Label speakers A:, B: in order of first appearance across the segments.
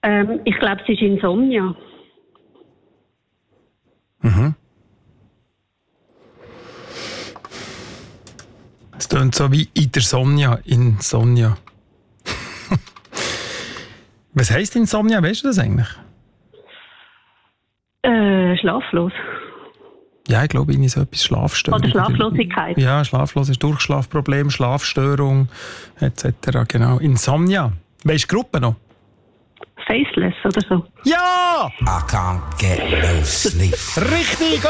A: Ich glaube, es ist Insomnia.
B: Mhm. Es klingt so wie in der Sonja. Insomnia. Was heisst Insomnia? Weißt du das eigentlich?
A: Schlaflos.
B: Ja, ich glaube, so etwas Schlafstörung.
A: Oder Schlaflosigkeit.
B: Ja, schlafloses Durchschlafproblem, Schlafstörung etc. Genau. Insomnia. Weisst du die Gruppe noch?
A: Faceless oder so.
B: Ja!
C: I can't get no sleep.
B: Richtig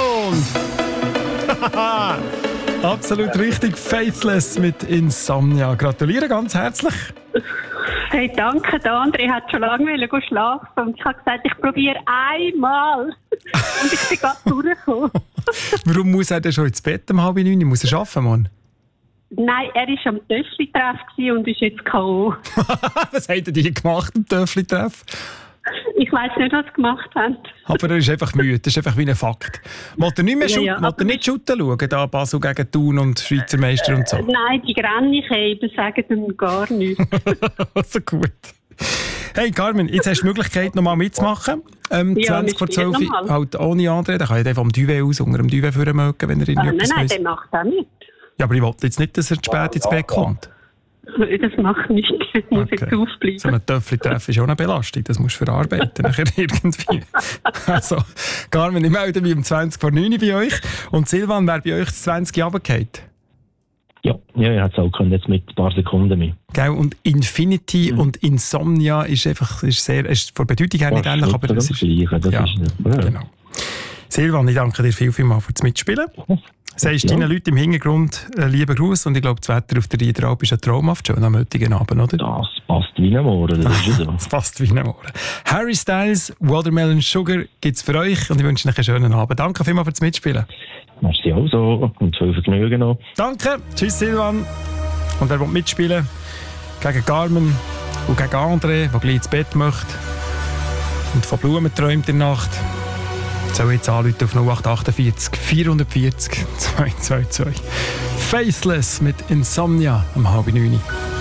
B: und absolut richtig. Faithless mit Insomnia. Gratuliere ganz herzlich.
A: Hey, danke. Der André hat schon lange schlafen und ich habe gesagt, ich probiere einmal. Und ich bin gerade durchgekommen.
B: Warum muss er denn schon ins Bett um 8:30? Muss er arbeiten, Mann?
A: Nein, er war am Töffli-Treff und ist jetzt K.O.
B: Was habt ihr die gemacht am Töffli-Treff?
A: Ich weiss nicht, was sie gemacht haben.
B: Aber er ist einfach müde, das ist einfach wie ein Fakt. Wollt ihr nicht mehr nicht shooten schauen, da Basel gegen Thun und Schweizer Meister und so?
A: Nein, die Grennichheben sagen ihm gar nichts.
B: So gut. Hey Carmen, jetzt hast du die Möglichkeit, nochmal mitzumachen. 20 vor 12 halt ohne André, dann kann ich vom Duvet aus, unter dem Duvet vormögen, wenn er irgendetwas
A: Nein, der macht auch nicht.
B: Ja, aber ich wollte jetzt nicht, dass er zu spät ins Bett kommt.
A: Das macht nichts. Ich muss jetzt aufbleiben.
B: So ein Töffli-Treff ist auch eine Belastung. Das musst du verarbeiten. Nachher irgendwie. Also, Carmen, ich melde mich um 20 vor 9 bei euch. Und Silvan, wer bei euch das 20 runtergefallen?
D: Ja, ich hätte es auch können, jetzt mit ein paar Sekunden mehr.
B: Gell? Und Infinity und Insomnia ist einfach ist von Bedeutung her nicht ähnlich, aber das ist... Genau. Silvan, ich danke dir vielmals fürs Mitspielen. Sagst deinen Leuten im Hintergrund lieben Gruß und ich glaube, das Wetter auf der Riederalp ist ja traumhaft schon am heutigen Abend, oder?
D: Das passt wie ein Morgen, das ist so.
B: Das passt wie ein Morgen. Harry Styles, Watermelon Sugar gibt es für euch und ich wünsche euch einen schönen Abend. Danke vielmals fürs Mitspielen.
D: Merci auch so und viel Vergnügen noch.
B: Danke, tschüss Silvan. Und wer will mitspielen? Gegen Carmen und gegen André, der gleich ins Bett möchte und von Blumen träumt in der Nacht. Soll jetzt anrufen auf 0848 440 222. Faceless mit Insomnia um 8:30.